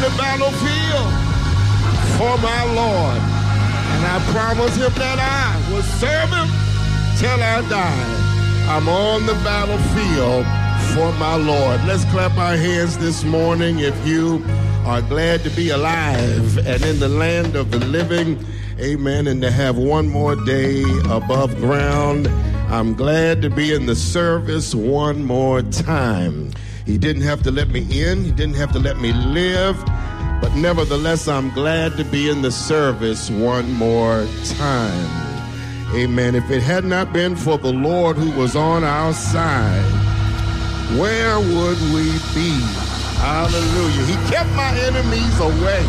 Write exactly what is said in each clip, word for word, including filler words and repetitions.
the battlefield for my Lord. And I promise him that I will serve him till I die. I'm on the battlefield for my Lord. Let's clap our hands this morning if you are glad to be alive and in the land of the living. Amen. And to have one more day above ground. I'm glad to be in the service one more time. He didn't have to let me in. He didn't have to let me live. But nevertheless, I'm glad to be in the service one more time. Amen. If it had not been for the Lord who was on our side, where would we be? Hallelujah. He kept my enemies away.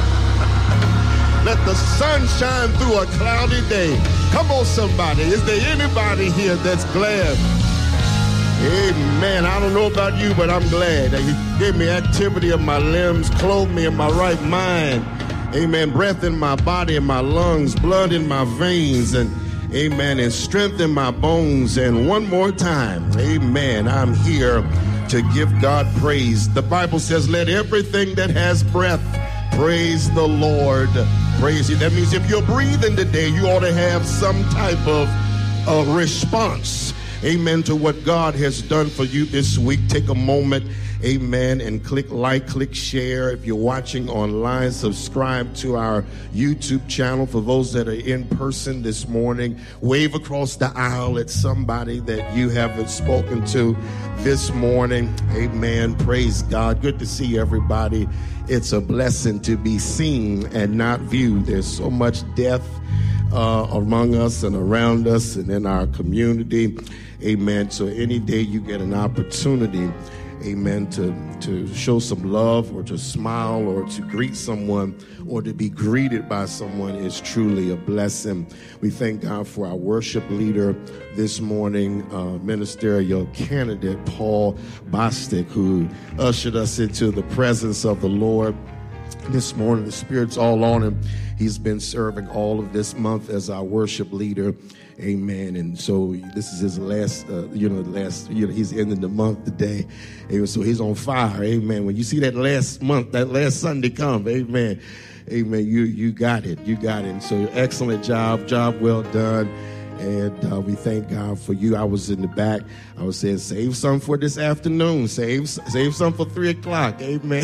Let the sun shine through a cloudy day. Come on, somebody. Is there anybody here that's glad? Amen. I don't know about you, but I'm glad. He gave me activity of my limbs, clothed me in my right mind. Amen. Breath in my body and my lungs, blood in my veins, and amen, and strength in my bones. And one more time, amen, I'm here to give God praise. The Bible says, let everything that has breath praise the Lord. Praise you. That means if you're breathing today, you ought to have some type of uh, response. Amen to what God has done for you this week. Take a moment, amen, and click like, click share. If you're watching online, subscribe to our YouTube channel. For those that are in person this morning, wave across the aisle at somebody that you haven't spoken to this morning. Amen. Praise God. Good to see everybody. It's a blessing to be seen and not viewed. There's so much death uh, among us and around us and in our community. Amen. So any day you get an opportunity, amen, to, to show some love or to smile or to greet someone or to be greeted by someone is truly a blessing. We thank God for our worship leader this morning, uh, ministerial candidate Paul Bostic, who ushered us into the presence of the Lord this morning. The Spirit's all on him. He's been serving all of this month as our worship leader. Amen. And so this is his last, uh, you know, last, you know, he's ending the month today. Amen. So he's on fire. Amen. When you see that last month, that last Sunday come, amen. Amen. You, you got it. You got it. And so excellent job. Job well done. And uh, we thank God for you. I was in the back. I was saying, save some for this afternoon. Save, save some for three o'clock. Amen.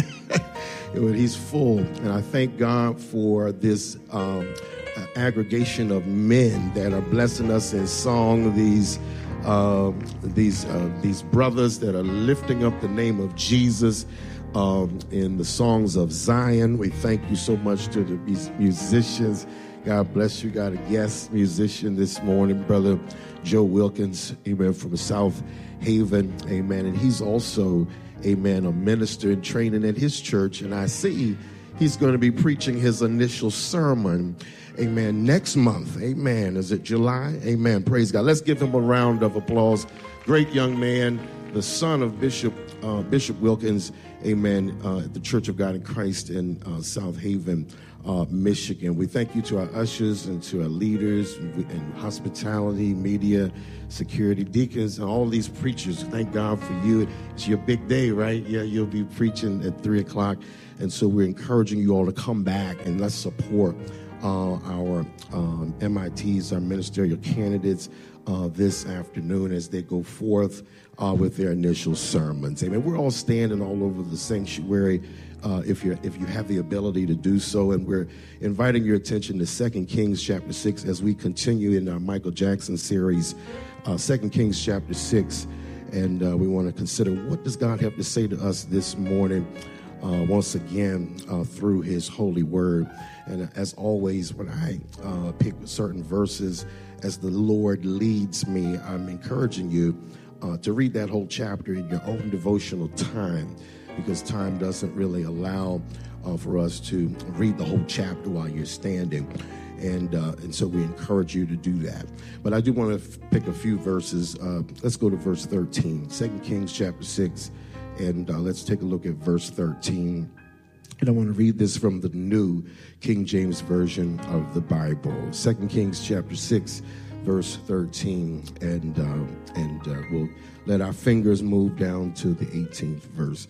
He's full. And I thank God for this, um, Uh, aggregation of men that are blessing us in song. These uh, these uh, these brothers that are lifting up the name of Jesus um, in the songs of Zion. We thank you so much to the musicians. God bless you. Got a guest musician this morning, Brother Joe Wilkins, amen, from South Haven, amen. And he's also, amen, a minister in training at his church. And I see he's going to be preaching his initial sermon, amen, next month. Amen. Is it July? Amen. Praise God. Let's give him a round of applause. Great young man, the son of Bishop uh, Bishop Wilkins, amen, uh, at the Church of God in Christ in uh, South Haven, uh, Michigan. We thank you to our ushers and to our leaders and hospitality, media, security, deacons, and all these preachers. Thank God for you. It's your big day, right? Yeah, you'll be preaching at three o'clock. And so we're encouraging you all to come back and let's support Uh, our um, M I Ts, our ministerial candidates, uh, this afternoon as they go forth uh, with their initial sermons. Amen. We're all standing all over the sanctuary uh, if you if you have the ability to do so, and we're inviting your attention to Second Kings chapter six as we continue in our Michael Jackson series, uh, Second Kings chapter six, and uh, we want to consider what does God have to say to us this morning. Uh, once again, uh, through his holy word. And as always, when I uh, pick certain verses as the Lord leads me, I'm encouraging you uh, to read that whole chapter in your own devotional time, because time doesn't really allow uh, for us to read the whole chapter while you're standing. And uh, and so we encourage you to do that. But I do want to f- pick a few verses. Uh, let's go to verse thirteen, Second Kings chapter six. And uh, let's take a look at verse thirteen. And I want to read this from the New King James Version of the Bible. Second Kings chapter six, verse thirteen. And, uh, and uh, we'll let our fingers move down to the eighteenth verse.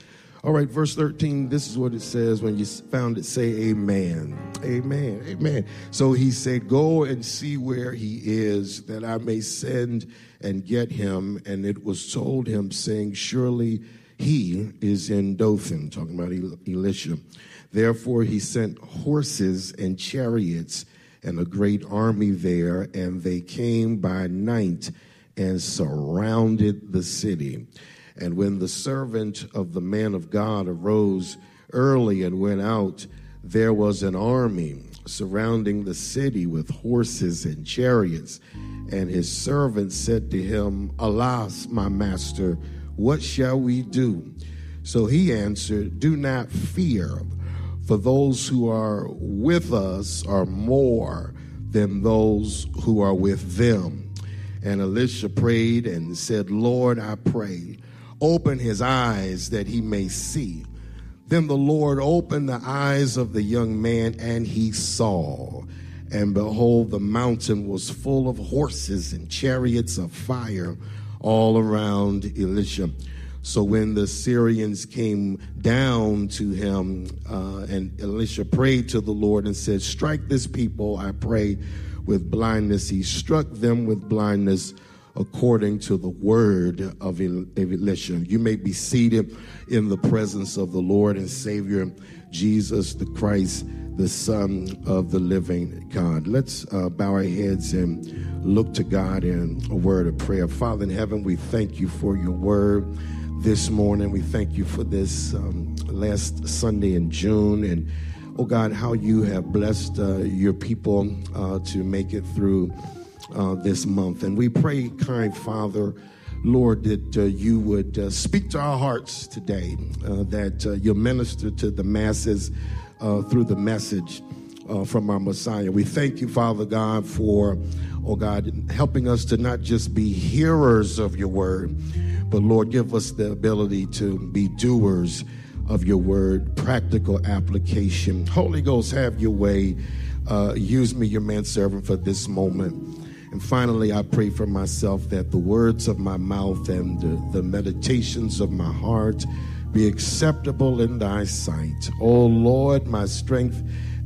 All right, verse thirteen, this is what it says. When you found it, say amen. Amen. Amen. So he said, go and see where he is, that I may send and get him. And it was told him, saying, surely he is in Dothan, talking about Elisha. Therefore he sent horses and chariots and a great army there, and they came by night and surrounded the city. And when the servant of the man of God arose early and went out, there was an army surrounding the city with horses and chariots. And his servant said to him, alas, my master, what shall we do? So he answered, do not fear, for those who are with us are more than those who are with them. And Elisha prayed and said, Lord, I pray, open his eyes that he may see. Then the Lord opened the eyes of the young man, and he saw. And behold, the mountain was full of horses and chariots of fire all around Elisha. So when the Syrians came down to him, uh, and Elisha prayed to the Lord and said, strike this people, I pray, with blindness. He struck them with blindness according to the word of Elisha. You may be seated in the presence of the Lord and Savior, Jesus the Christ, the Son of the living God. Let's uh, bow our heads and look to God in a word of prayer. Father in heaven, we thank you for your word this morning. We thank you for this um, last Sunday in June, and oh God, how you have blessed uh, your people uh, to make it through uh, this month. And we pray, kind Father, Lord, that uh, you would uh, speak to our hearts today, uh, that uh, you'll minister to the masses uh, through the message uh, from our Messiah. We thank you, Father God, for, oh God, helping us to not just be hearers of your word, but Lord, give us the ability to be doers of your word, practical application. Holy Ghost, have your way. Uh, use me, your manservant, for this moment. And finally, I pray for myself that the words of my mouth and the, the meditations of my heart be acceptable in thy sight. Oh Lord, my strength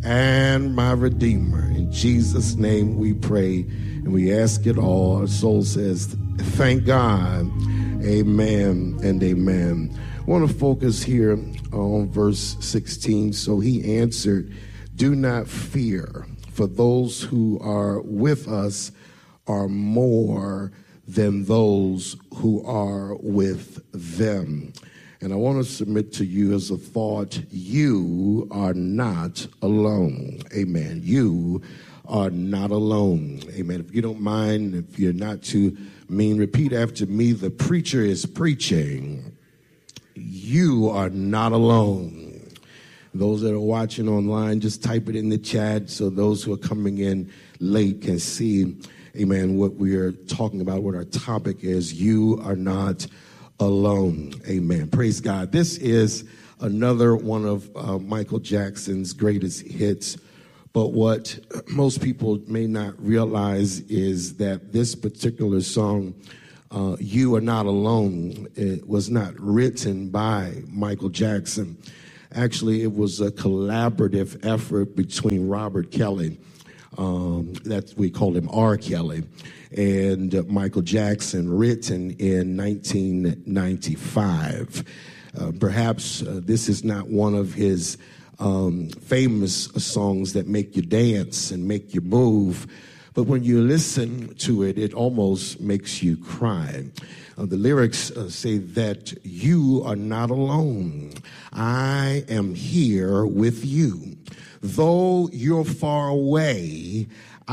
and my Redeemer. In Jesus' name we pray, and we ask it all. Our soul says, thank God. Amen and amen. I want to focus here on verse sixteen. So he answered, do not fear, for those who are with us are more than those who are with them. And I want to submit to you as a thought, you are not alone. Amen. You are not alone. Amen. If you don't mind, if you're not too mean, repeat after me. The preacher is preaching. You are not alone. Those that are watching online, just type it in the chat so those who are coming in late can see, amen, what we are talking about, what our topic is. You are not alone. Amen. Praise God. This is another one of uh, Michael Jackson's greatest hits. But what most people may not realize is that this particular song, uh, You Are Not Alone, it was not written by Michael Jackson. Actually, it was a collaborative effort between Robert Kelly, um, that we call him R. Kelly, and uh, Michael Jackson, written in nineteen ninety-five. Uh, perhaps uh, this is not one of his Um, famous songs that make you dance and make you move, but when you listen to it, it almost makes you cry. Uh, the lyrics uh, say that you are not alone. I am here with you. Though you're far away,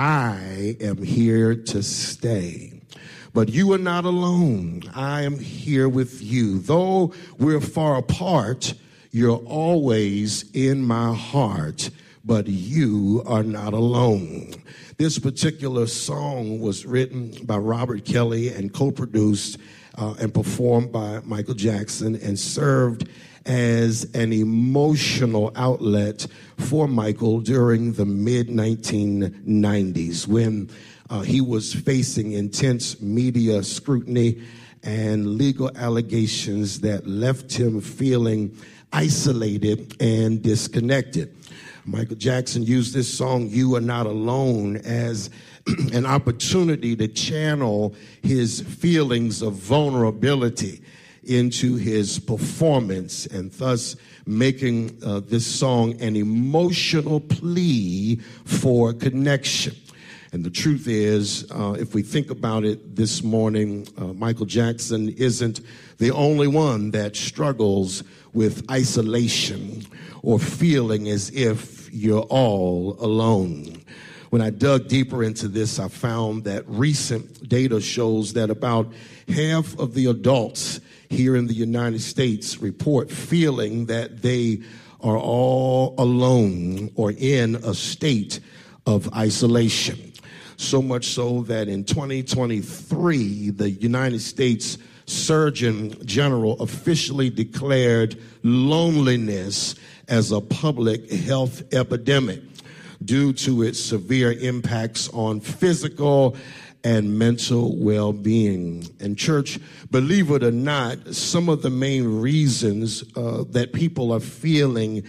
I am here to stay. But you are not alone. I am here with you. Though we're far apart, you're always in my heart, but you are not alone. This particular song was written by Robert Kelly and co-produced uh, and performed by Michael Jackson, and served as an emotional outlet for Michael during the mid nineteen nineties when uh, he was facing intense media scrutiny and legal allegations that left him feeling isolated and disconnected. Michael Jackson used this song, "You Are Not Alone," as an opportunity to channel his feelings of vulnerability into his performance, and thus making uh, this song an emotional plea for connection. And the truth is, uh, if we think about it this morning, uh, Michael Jackson isn't the only one that struggles with isolation or feeling as if you're all alone. When I dug deeper into this, I found that recent data shows that about half of the adults here in the United States report feeling that they are all alone or in a state of isolation. So much so that in twenty twenty-three, the United States Surgeon General officially declared loneliness as a public health epidemic due to its severe impacts on physical and mental well-being. And church, believe it or not, some of the main reasons uh, that people are feeling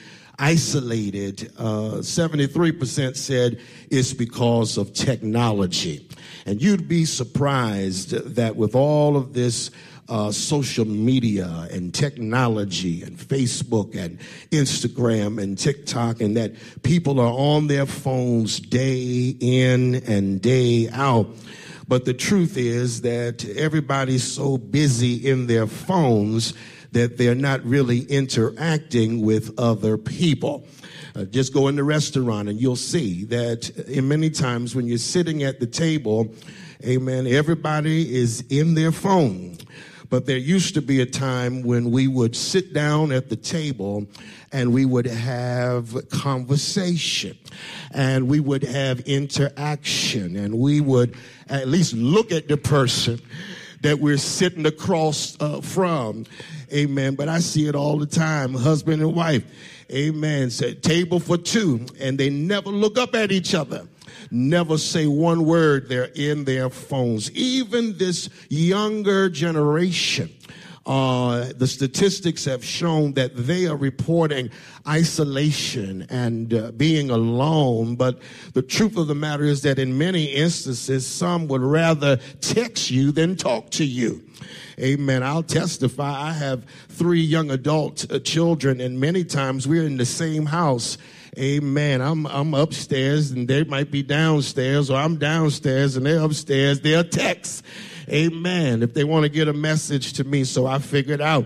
isolated, uh, seventy-three percent said it's because of technology. And you'd be surprised that with all of this uh, social media and technology and Facebook and Instagram and TikTok, and that people are on their phones day in and day out. But the truth is that everybody's so busy in their phones that they're not really interacting with other people. Uh, just go in the restaurant and you'll see that in many times when you're sitting at the table, amen, everybody is in their phone. But there used to be a time when we would sit down at the table and we would have conversation and we would have interaction and we would at least look at the person that we're sitting across uh, from. Amen. But I see it all the time. Husband and wife. Amen. Say table for two. And they never look up at each other. Never say one word. They're in their phones. Even this younger generation. Uh, the statistics have shown that they are reporting isolation and uh, being alone. But the truth of the matter is that in many instances, some would rather text you than talk to you. Amen. I'll testify. I have three young adult uh, children, and many times we're in the same house. Amen. I'm I'm upstairs, and they might be downstairs, or I'm downstairs, and they're upstairs. They'll text. Amen. If they want to get a message to me, so I figured out,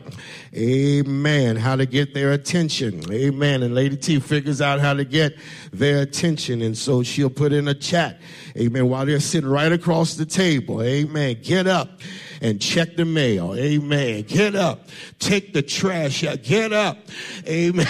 amen, how to get their attention. Amen. And Lady T figures out how to get their attention. And so she'll put in a chat. Amen. While they're sitting right across the table. Amen. Get up and check the mail. Amen. Get up. Take the trash out. Get up. Amen.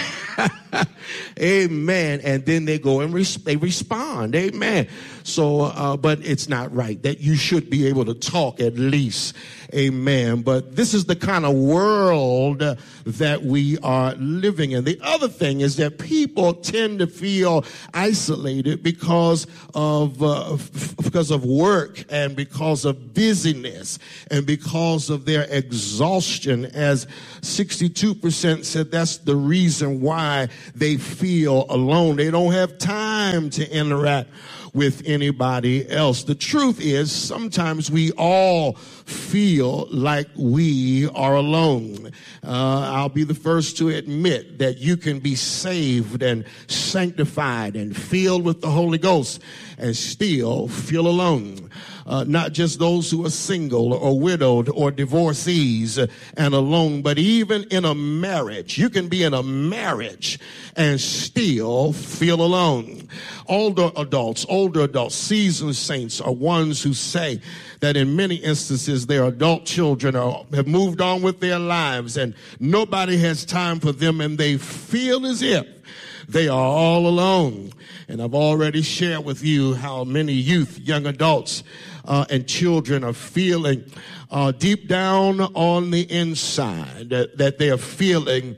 Amen. And then they go and res- they respond. Amen. So, uh, but it's not right that you should be able to talk at least. Amen. But this is the kind of world uh, that we are living in. The other thing is that people tend to feel isolated because of uh, f- because of work and because of busyness and because of their exhaustion. As sixty-two percent said that's the reason why they feel alone. They don't have time to interact with anybody else. The truth is, sometimes we all feel like we are alone. Uh, I'll be the first to admit that you can be saved and sanctified and filled with the Holy Ghost and still feel alone. Uh, not just those who are single or widowed or divorcees and alone, but even in a marriage. You can be in a marriage and still feel alone. Older adults, older adults, seasoned saints are ones who say that in many instances their adult children are, have moved on with their lives and nobody has time for them, and they feel as if they are all alone. And I've already shared with you how many youth, young adults, uh, and children are feeling uh, deep down on the inside, that, that they are feeling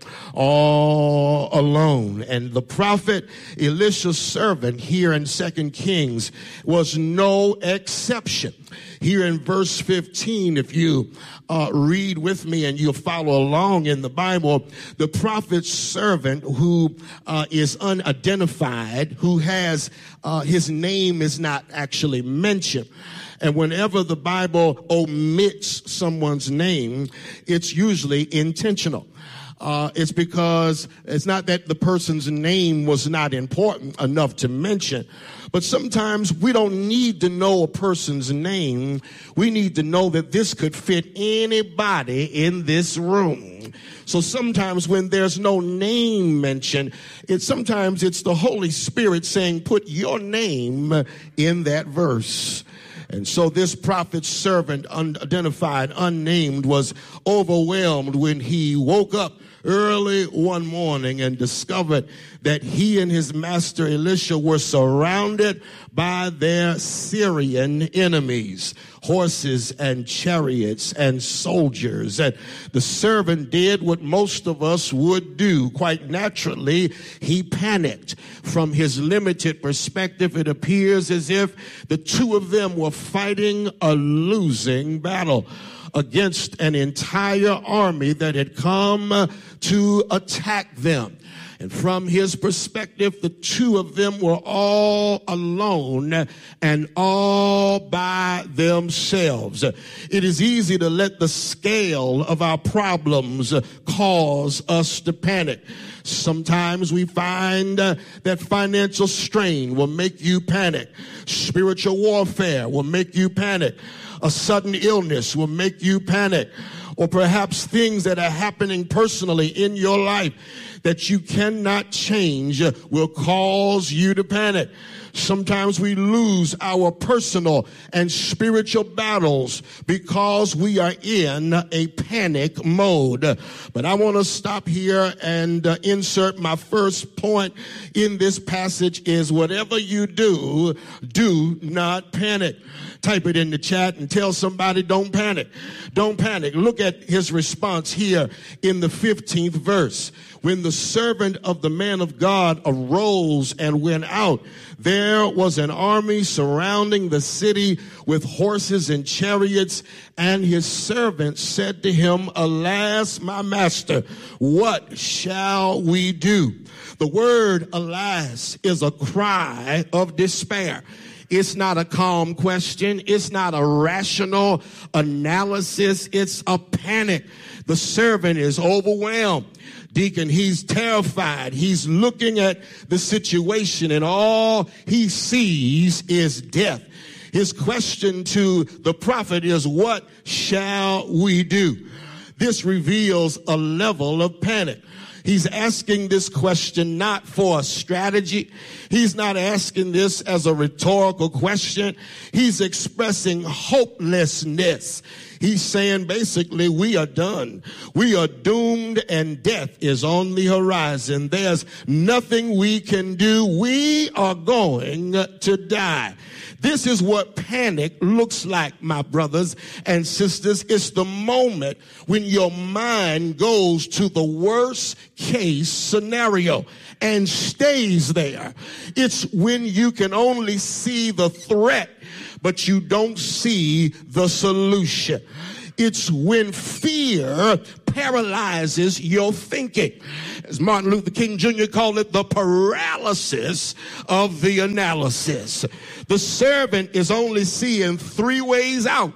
all alone. And the prophet Elisha's servant here in Second Kings was no exception. Here in verse fifteen, if you uh, read with me and you'll follow along in the Bible, the prophet's servant who uh, is unidentified, who has uh, his name is not actually mentioned. And whenever the Bible omits someone's name, it's usually intentional. Uh, it's because it's not that the person's name was not important enough to mention, but sometimes we don't need to know a person's name. We need to know that this could fit anybody in this room. So sometimes when there's no name mentioned, it's sometimes it's the Holy Spirit saying, put your name in that verse. And so this prophet's servant, unidentified, unnamed, was overwhelmed when he woke up early one morning and discovered that he and his master Elisha were surrounded by their Syrian enemies, horses and chariots and soldiers. And the servant did what most of us would do. Quite naturally, he panicked. From his limited perspective, it appears as if the two of them were fighting a losing battle against an entire army that had come to attack them. And from his perspective, the two of them were all alone and all by themselves. It is easy to let the scale of our problems cause us to panic. Sometimes we find uh, that financial strain will make you panic. Spiritual warfare will make you panic. A sudden illness will make you panic. Or perhaps things that are happening personally in your life that you cannot change will cause you to panic. Sometimes we lose our personal and spiritual battles because we are in a panic mode. But I want to stop here and uh, insert my first point in this passage is whatever you do, do not panic. Type it in the chat and tell somebody, don't panic. Don't panic. Look at his response here in the fifteenth verse. When the servant of the man of God arose and went out, there was an army surrounding the city with horses and chariots, and his servant said to him, alas, my master, what shall we do? The word alas is a cry of despair. It's not a calm question. It's not a rational analysis. It's a panic. The servant is overwhelmed. Deacon, he's terrified. He's looking at the situation and all he sees is death. His question to the prophet is, what shall we do? This reveals a level of panic. He's asking this question not for a strategy. He's not asking this as a rhetorical question. He's expressing hopelessness. He's saying basically, we are done. We are doomed and death is on the horizon. There's nothing we can do. We are going to die. This is what panic looks like, my brothers and sisters. It's the moment when your mind goes to the worst case scenario and stays there. It's when you can only see the threat, but you don't see the solution. It's when fear paralyzes your thinking. As Martin Luther King Junior called it, the paralysis of the analysis. The servant is only seeing three ways out.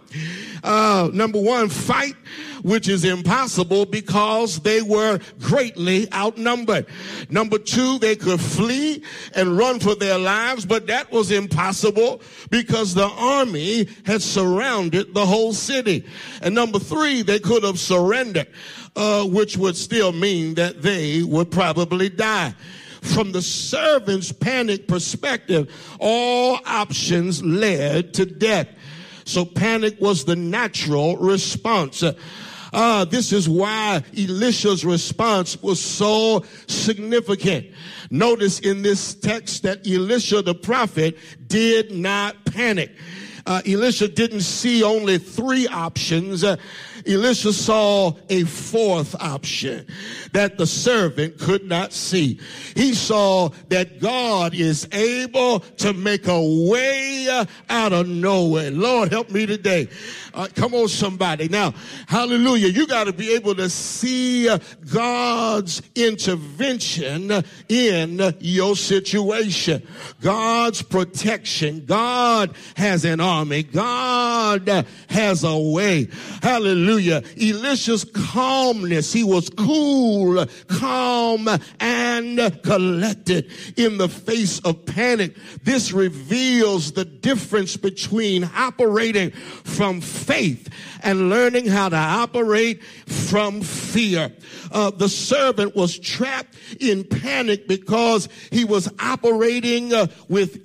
Uh, number one, fight, which is impossible because they were greatly outnumbered. Number two, they could flee and run for their lives, but that was impossible because the army had surrounded the whole city. And number three, they could have surrendered, uh, which would still mean that they would probably die. From the servant's panic perspective, all options led to death. So panic was the natural response. Uh, this is why Elisha's response was so significant. Notice in this text that Elisha the prophet did not panic. uh, Elisha didn't see only three options. Uh, Elisha saw a fourth option that the servant could not see. He saw that God is able to make a way out of nowhere. Lord, help me today. Uh, come on, somebody. Now, hallelujah. You got to be able to see God's intervention in your situation. God's protection. God has an army. God has a way. Hallelujah. Elisha's calmness. He was cool, calm, and collected in the face of panic. This reveals the difference between operating from faith and learning how to operate from fear. Uh, the servant was trapped in panic because he was operating uh, with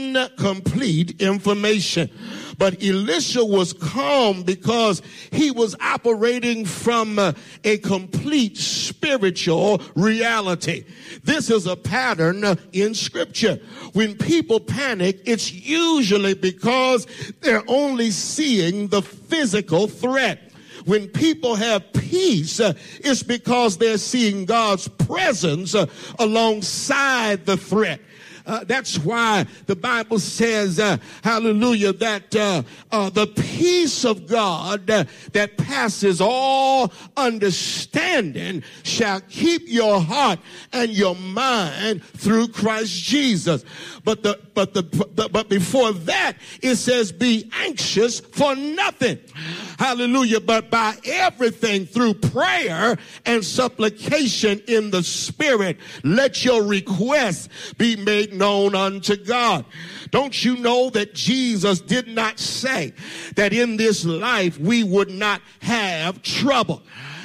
incomplete information. But Elisha was calm because he was operating from uh, a complete spiritual reality. This is a pattern uh, in Scripture. When people panic, it's usually because they're only seeing the physical threat. When people have peace, uh, it's because they're seeing God's presence uh, alongside the threat. Uh, that's why the Bible says, uh, hallelujah, that uh, uh, the peace of God uh, that passes all understanding shall keep your heart and your mind through Christ Jesus. But the but the, the but before that, it says, be anxious for nothing. Hallelujah. But by everything through prayer and supplication in the Spirit, let your requests be made known unto God. Don't you know that Jesus did not say that in this life we would not have trouble?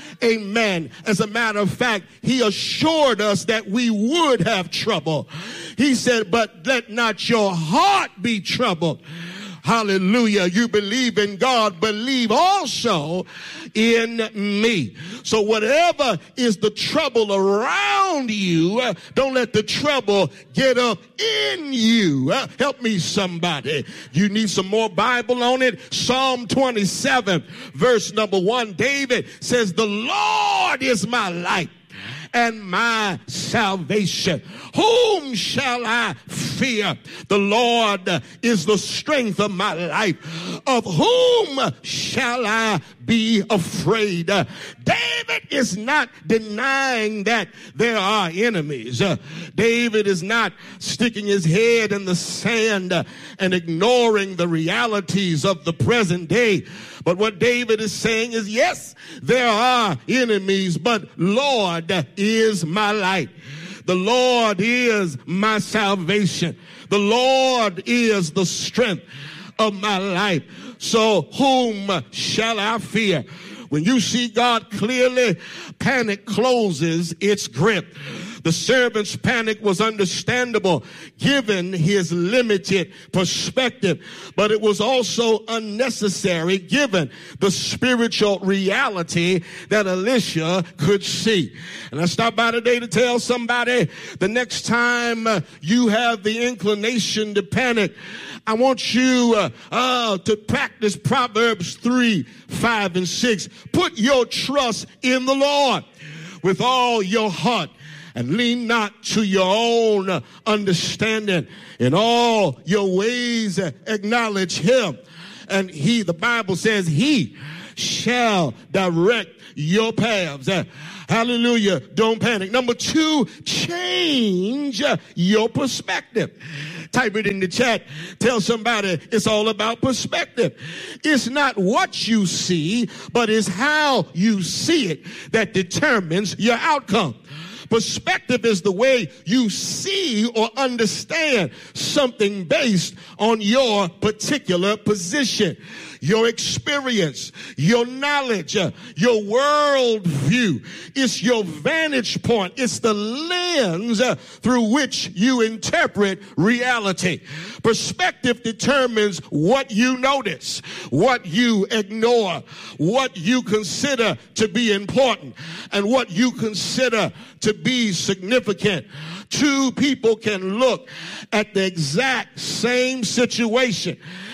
Amen. As a matter of fact, he assured us that we would have trouble. He said, but let not your heart be troubled. Hallelujah. You believe in God, believe also in me. So whatever is the trouble around you, uh, don't let the trouble get up in you. Uh, help me, somebody. You need some more Bible on it? Psalm twenty-seven, verse number one, David says, the Lord is my light and my salvation. Whom shall I fear? The Lord is the strength of my life. Of whom shall I be afraid? David is not denying that there are enemies. David is not sticking his head in the sand and ignoring the realities of the present day. But what David is saying is, yes, there are enemies, but Lord is my light. The Lord is my salvation. The Lord is the strength of my life. So whom shall I fear? When you see God clearly, panic closes its grip. The servant's panic was understandable given his limited perspective, but it was also unnecessary given the spiritual reality that Elisha could see. And I stopped by today to tell somebody, the next time uh, you have the inclination to panic, I want you uh, uh, to practice Proverbs three, five, and six. Put your trust in the Lord with all your heart, and lean not to your own understanding. In all your ways acknowledge him, and he, the Bible says, he shall direct your paths. Uh, hallelujah. Don't panic. Number two, change your perspective. Type it in the chat. Tell somebody it's all about perspective. It's not what you see, but it's how you see it that determines your outcome. Perspective is the way you see or understand something based on your particular position, your experience, your knowledge, uh, your world view. It's your vantage point. It's the lens uh, through which you interpret reality. Perspective determines what you notice, what you ignore, what you consider to be important, and what you consider to be significant. Two people can look at the exact same situation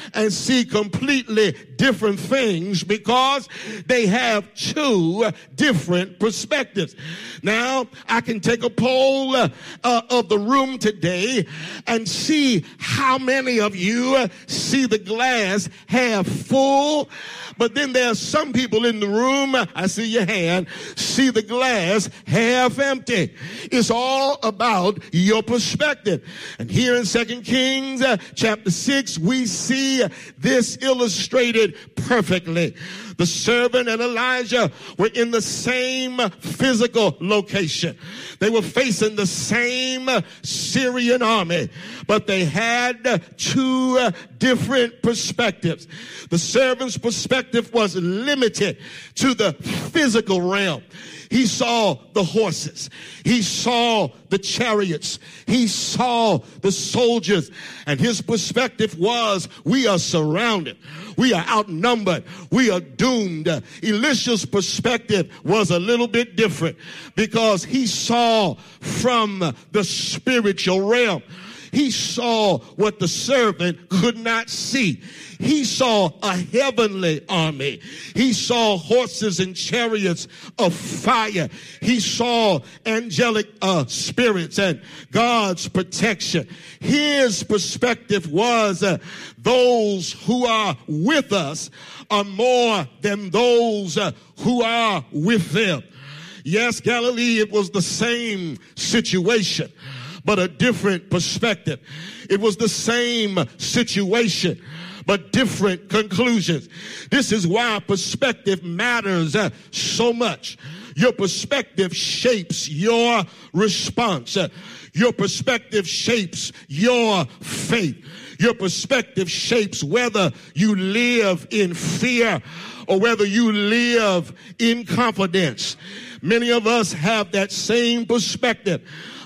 and see completely different things because they have two different perspectives. Now, I can take a poll uh, uh, of the room today and see how many of you uh, see the glass half full, but then there are some people in the room, I see your hand, see the glass half empty. It's all about your perspective. And here in Second Kings uh, chapter six, we see this illustrated perfectly. The servant and Elijah were in the same physical location. They were facing the same Syrian army, but they had two different perspectives. The servant's perspective was limited to the physical realm. He saw the horses. He saw the chariots. He saw the soldiers. And his perspective was, we are surrounded. We are outnumbered. We are doomed. Elisha's perspective was a little bit different because he saw from the spiritual realm. He saw what the servant could not see. He saw a heavenly army. He saw horses and chariots of fire. He saw angelic uh, spirits and God's protection. His perspective was uh, those who are with us are more than those uh, who are with them. Yes, Galilee, it was the same situation, but a different perspective. It was the same situation, but different conclusions. This is why perspective matters uh, so much. Your perspective shapes your response. Uh, your perspective shapes your faith. Your perspective shapes whether you live in fear or whether you live in confidence. Many of us have that same perspective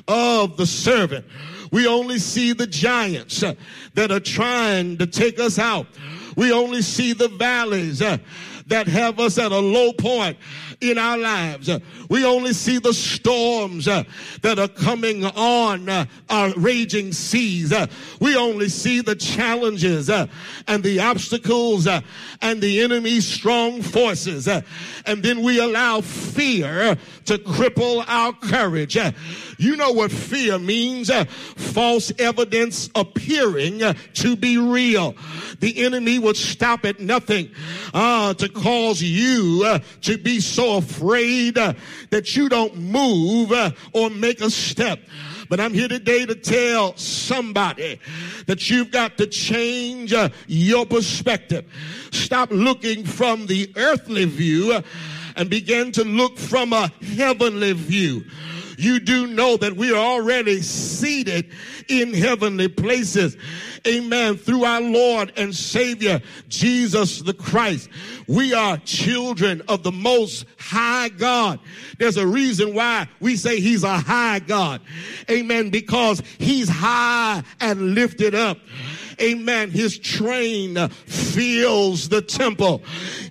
of the servant. We only see the giants uh, that are trying to take us out. We only see the valleys uh, that have us at a low point in our lives. Uh, we only see the storms uh, that are coming on uh, our raging seas. Uh, we only see the challenges uh, and the obstacles uh, and the enemy's strong forces. Uh, and then we allow fear to cripple our courage. Uh, you know what fear means? Uh, false evidence appearing uh, to be real. The enemy would stop at nothing uh, to cause you uh, to be so afraid uh, that you don't move uh, or make a step. But I'm here today to tell somebody that you've got to change uh, your perspective. Stop looking from the earthly view uh, and begin to look from a heavenly view. You do know that we are already seated in heavenly places. Amen. Through our Lord and Savior, Jesus the Christ. We are children of the Most High God. There's a reason why we say he's a high God. Amen. Because he's high and lifted up. Amen. His train fills the temple.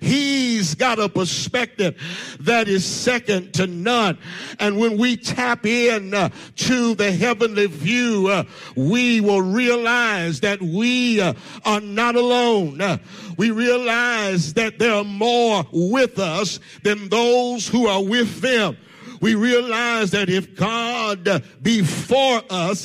He's got a perspective that is second to none. And when we tap in uh, to the heavenly view, uh, we will realize that we uh, are not alone. Uh, we realize that there are more with us than those who are with them. We realize that if God uh, be for us,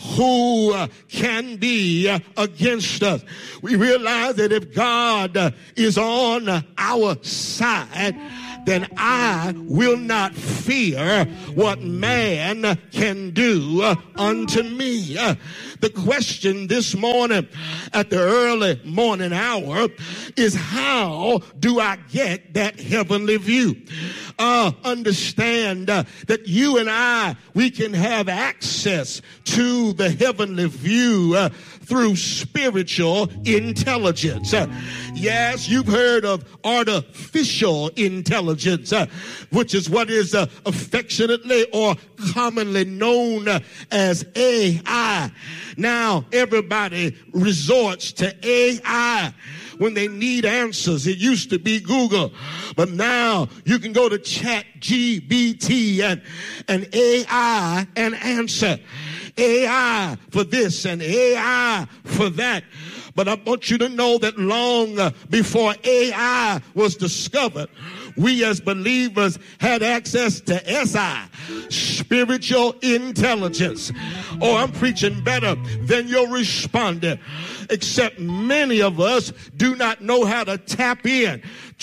who uh, can be uh, against us? We realize that if God uh, is on uh, our side, then I will not fear what man can do uh, unto me. Uh, the question this morning at the early morning hour is, how do I get that heavenly view? Uh, understand uh, that you and I, we can have access to the heavenly view uh, through spiritual intelligence. Uh, yes, you've heard of artificial intelligence, uh, which is what is uh, affectionately or commonly known uh, as A I. Now, everybody resorts to A I when they need answers. It used to be Google, but now you can go to Chat G P T and, and A I and answer. A I for this and A I for that. But I want you to know that long uh, before A I was discovered, we as believers had access to S I, spiritual intelligence. Oh, I'm preaching better than your respondent. Except many of us do not know how to tap in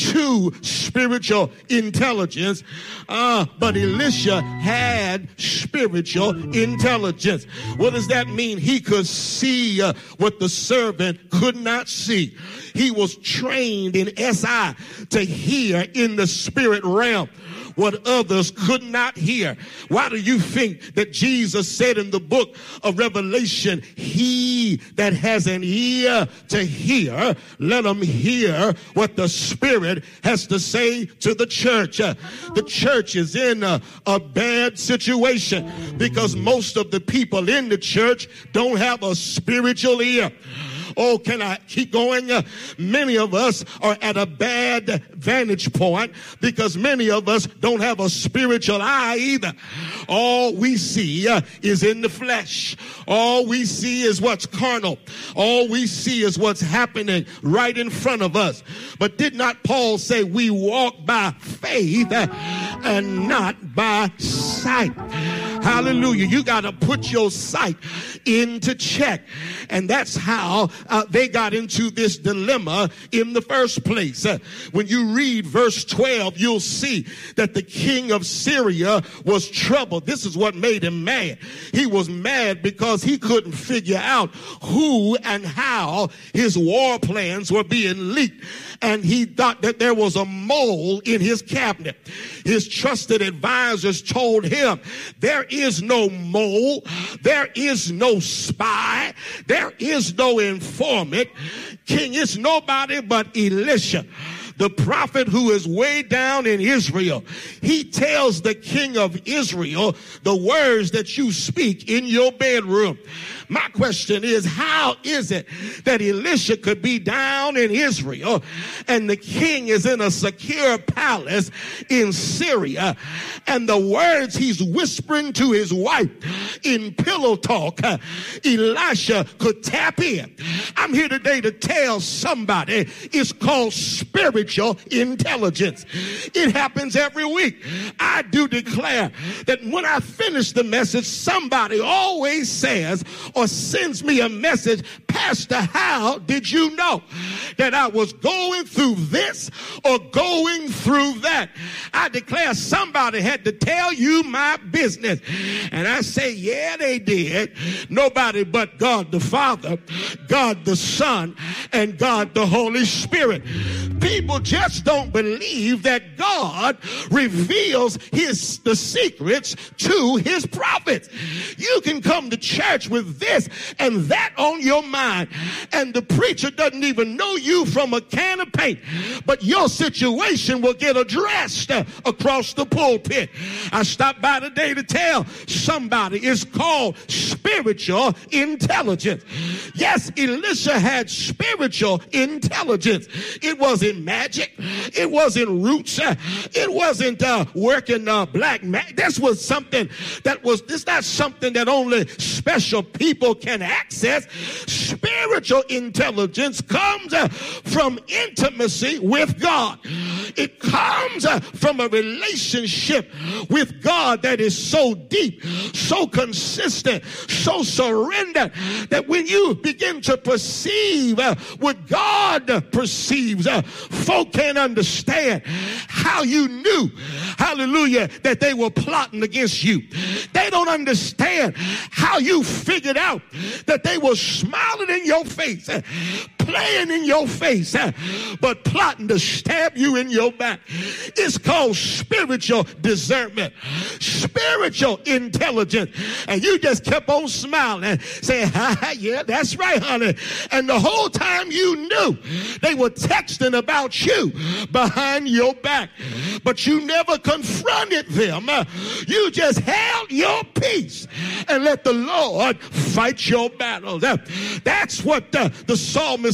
to spiritual intelligence. Uh, but Elisha had spiritual intelligence. What does that mean? He could see uh, what the servant could not see. He was trained in S I to hear in the spirit realm what others could not hear. Why do you think that Jesus said in the book of Revelation, he that has an ear to hear, let him hear what the Spirit has to say to the church? Uh, the church is in a, a bad situation because most of the people in the church don't have a spiritual ear. Oh, can I keep going? Uh, many of us are at a bad vantage point because many of us don't have a spiritual eye either. All we see uh, is in the flesh. All we see is what's carnal. All we see is what's happening right in front of us. But did not Paul say we walk by faith uh, and not by sight? Hallelujah. You got to put your sight into check. And that's how uh, they got into this dilemma in the first place. Uh, when you read verse twelve, you'll see that the king of Syria was troubled. This is what made him mad. He was mad because he couldn't figure out who and how his war plans were being leaked. And he thought that there was a mole in his cabinet. His trusted advisors told him, there is no mole. There is no spy. There is no informant. King, it's nobody but Elisha, the prophet who is way down in Israel. He tells the king of Israel the words that you speak in your bedroom. My question is, how is it that Elisha could be down in Israel and the king is in a secure palace in Syria, and the words he's whispering to his wife in pillow talk, uh, Elisha could tap in? I'm here today to tell somebody it's called spiritual intelligence. It happens every week. I do declare that when I finish the message, somebody always says or sends me a message, Pastor, how did you know that I was going through this or going through that? I declare somebody had to tell you my business. And I say, yeah, they did. Nobody but God the Father, God the Son, and God the Holy Spirit. People just don't believe that God reveals his the secrets to his prophets. You can come to church with this and that on your mind, and the preacher doesn't even know you from a can of paint, but your situation will get addressed uh, across the pulpit. I stopped by today to tell somebody it's called spiritual intelligence. Yes, Elisha had spiritual intelligence. It wasn't magic. It wasn't roots. Uh, it wasn't uh, working uh, black magic. This was something that was, it's not something that only special people can access. Spiritual intelligence comes uh, from intimacy with God. It comes uh, from a relationship with God that is so deep, so consistent, so surrendered, that when you begin to perceive uh, what God perceives, uh, folk can't understand how you knew, hallelujah, that they were plotting against you. They don't understand how you figured out that they were smiling in your face, uh, playing in your face, uh, but plotting to stab you in your back. It's called spiritual discernment, spiritual intelligence. And you just kept on smiling, saying, ha, ha, yeah, that's right, honey. And the whole time you knew they were texting about you behind your back, but you never confronted them. Uh, you just held your peace and let the Lord fight your battles. Uh, that's what uh, the psalmist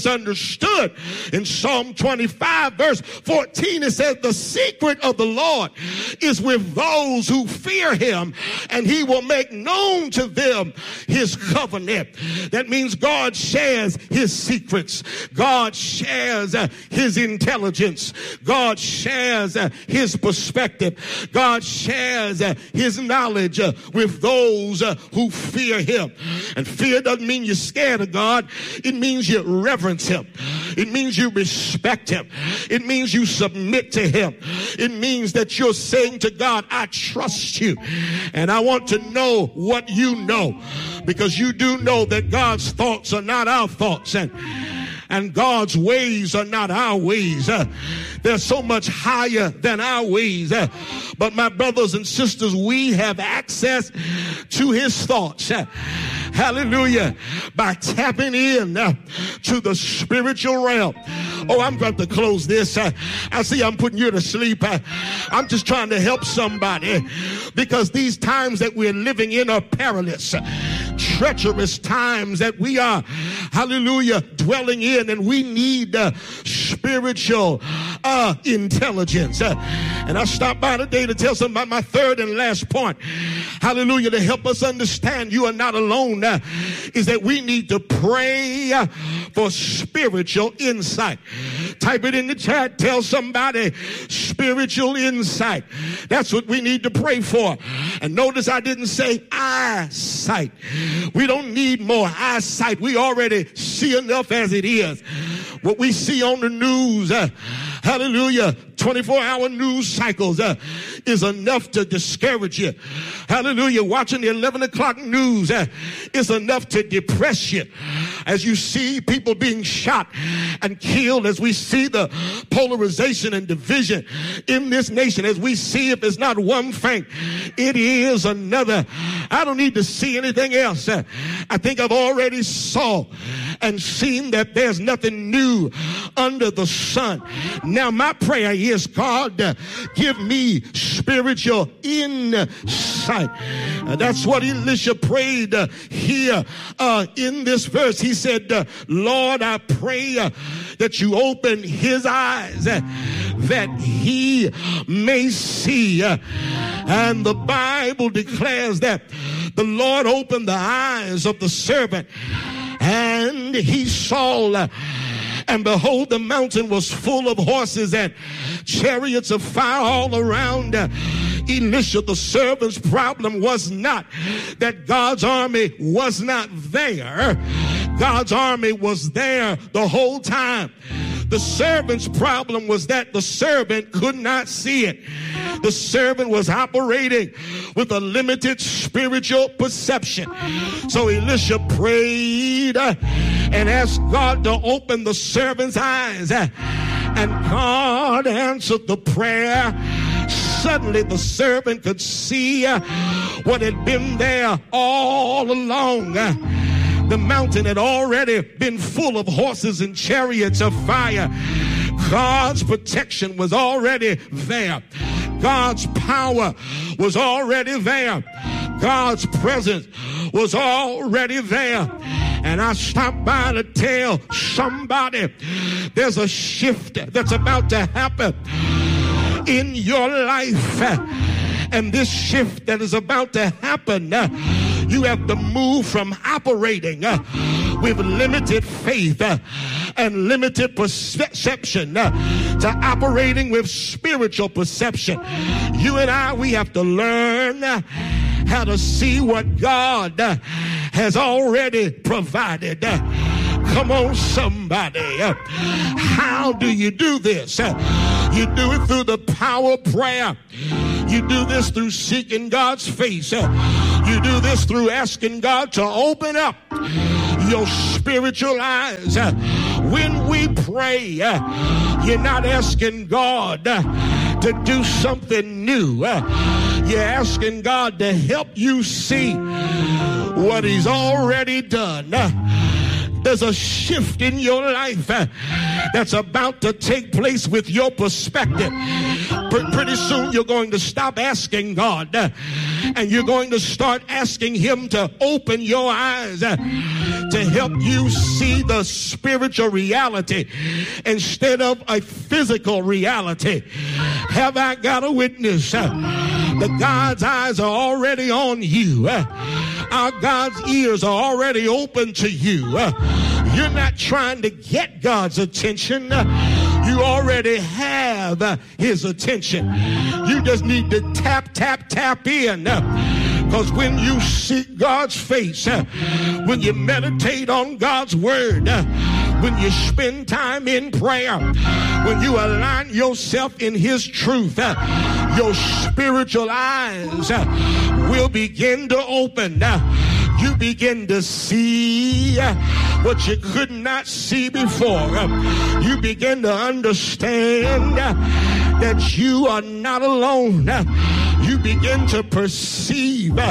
misunderstood. In Psalm twenty-five, verse fourteen, it says, the secret of the Lord is with those who fear him, and he will make known to them his covenant. That means God shares his secrets. God shares uh, his intelligence. God shares uh, his perspective. God shares uh, his knowledge uh, with those uh, who fear him. And fear doesn't mean you're scared of God. It means you reverence him. It means you respect him. It means you submit to him. It means that you're saying to God, I trust you, and I want to know what you know, because you do know that God's thoughts are not our thoughts, and and God's ways are not our ways. Uh, they're so much higher than our ways. Uh, but my brothers and sisters, we have access to his thoughts. Uh, hallelujah. By tapping in uh, to the spiritual realm. Oh, I'm going to close this. Uh, I see I'm putting you to sleep. Uh, I'm just trying to help somebody, because these times that we're living in are perilous, uh, treacherous times that we are, hallelujah, dwelling in, and we need uh, spiritual uh, intelligence. Uh, and I stopped by today to tell somebody my third and last point, hallelujah, to help us understand you are not alone, uh, is that we need to pray uh, for spiritual insight. Type it in the chat. Tell somebody spiritual insight. That's what we need to pray for. And notice I didn't say eyesight. We don't need more eyesight. We already see enough as it is. What we see on the news, uh, hallelujah, twenty-four hour news cycles uh, is enough to discourage you. Hallelujah. Watching the eleven o'clock news uh, is enough to depress you. As you see people being shot and killed, as we see the polarization and division in this nation, as we see, if it's not one thing, it is another. I don't need to see anything else. Uh, I think I've already saw and seen that there's nothing new under the sun. Now my prayer is, God, uh, give me spiritual insight. Uh, that's what Elisha prayed uh, here uh, in this verse. He said, uh, Lord, I pray uh, that you open his eyes uh, that he may see. Uh, and the Bible declares that the Lord opened the eyes of the servant, and he saw, uh, and behold, the mountain was full of horses and chariots of fire all around. Uh, Elisha, the servant's problem was not that God's army was not there. God's army was there the whole time. The servant's problem was that the servant could not see it. The servant was operating with a limited spiritual perception. So Elisha prayed uh, and asked God to open the servant's eyes. Uh, and God answered the prayer. Suddenly the servant could see uh, what had been there all along. Uh, The mountain had already been full of horses and chariots of fire. God's protection was already there. God's power was already there. God's presence was already there. And I stopped by to tell somebody there's a shift that's about to happen in your life. And this shift that is about to happen, uh, you have to move from operating uh, with limited faith uh, and limited perception uh, to operating with spiritual perception. You and I, we have to learn uh, how to see what God uh, has already provided. Uh, Come on, somebody. Uh, how do you do this? Uh, you do it through the power of prayer. You do this through seeking God's face. Uh, you do this through asking God to open up your spiritual eyes. Uh, when we pray, uh, you're not asking God uh, to do something new. Uh, you're asking God to help you see what he's already done. Uh, There's a shift in your life uh, that's about to take place with your perspective. Pretty soon you're going to stop asking God uh, and you're going to start asking him to open your eyes uh, to help you see the spiritual reality instead of a physical reality. Have I got a witness? Uh, that God's eyes are already on you. Uh, our God's ears are already open to you. Uh, you're not trying to get God's attention. Uh, You already have uh, his attention. You just need to tap, tap, tap in. Because uh, when you seek God's face, uh, when you meditate on God's word, uh, when you spend time in prayer, when you align yourself in his truth, uh, your spiritual eyes uh, will begin to open. Uh, you begin to see uh, what you could not see before. Uh, you begin to understand uh, that you are not alone. Uh, you begin to perceive uh,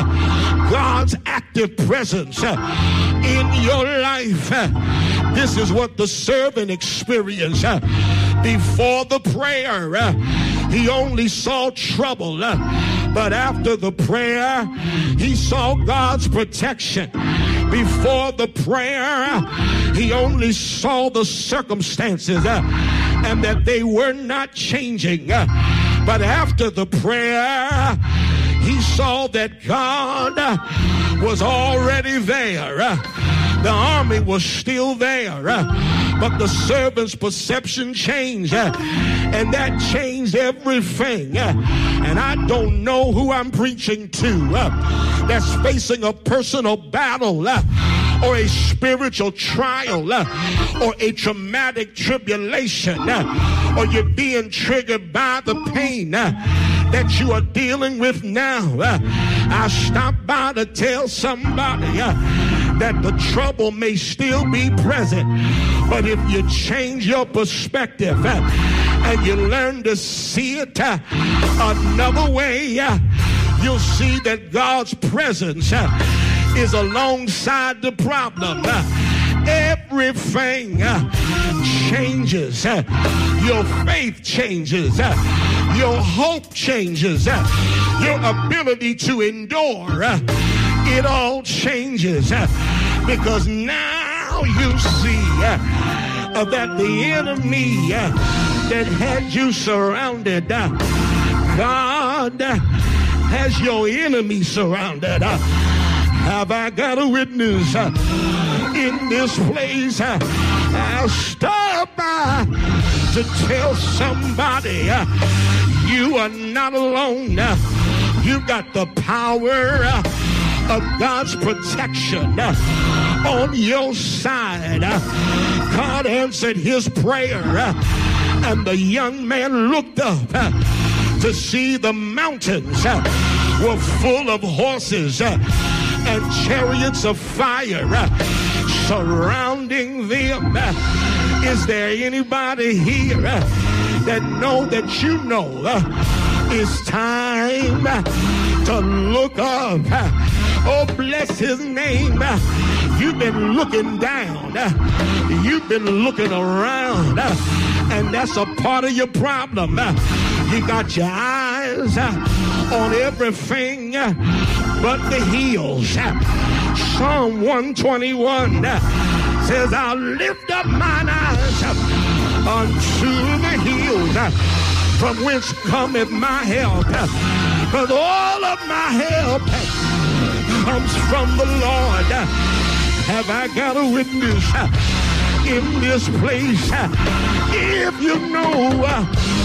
God's active presence uh, in your life. Uh, this is what the servant experienced. Uh, before the prayer, uh, he only saw trouble. Uh, But after the prayer, he saw God's protection. Before the prayer, he only saw the circumstances uh, and that they were not changing. Uh, but after the prayer, he saw that God uh, was already there. Uh, the army was still there. Uh, but the servant's perception changed, uh, and that changed everything. Uh, and I don't know who I'm preaching to uh, that's facing a personal battle uh, or a spiritual trial uh, or a traumatic tribulation, uh, or you're being triggered by the pain uh, that you are dealing with now. Uh, I stopped by to tell somebody uh, that the trouble may still be present, but if you change your perspective uh, and you learn to see it uh, another way, uh, you'll see that God's presence uh, is alongside the problem. Uh, everything uh, changes. Uh, your faith changes. Uh, your hope changes. Uh, your ability to endure. Uh, it all changes uh, because now you see uh, uh, that the enemy uh, that had you surrounded, uh, God uh, has your enemy surrounded. Uh, have I got a witness uh, in this place? Uh, I'll stop by to tell somebody uh, you are not alone. Uh, you got the power uh, of God's protection uh, on your side. Uh, God answered his prayer, uh, and the young man looked up uh, to see the mountains uh, were full of horses uh, and chariots of fire uh, surrounding them. Uh, is there anybody here uh, that know that you know uh, it's time uh, to look up? Uh, Oh, bless his name. Uh, you've been looking down. Uh, you've been looking around. Uh, and that's a part of your problem. Uh, you got your eyes uh, on everything uh, but the hills. Uh, Psalm one twenty-one uh, says, I'll lift up mine eyes uh, unto the hills, uh, from whence cometh my help. Because uh, all of my help uh, comes from the Lord. Uh, have I got a witness uh, in this place? Uh, if you know uh,